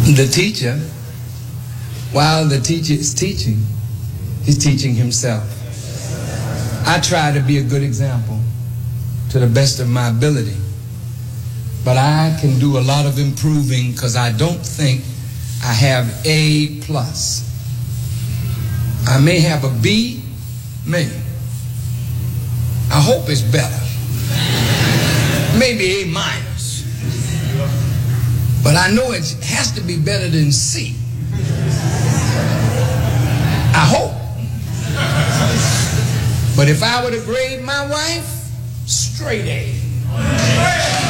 The teacher, while the teacher is teaching, he's teaching himself. I try to be a good example to the best of my ability, but I can do a lot of improving because I don't think I have A+. I may have a B, maybe. I hope it's better. Maybe A-. But I know it has to be better than C. I hope. But if I were to grade my wife, straight A.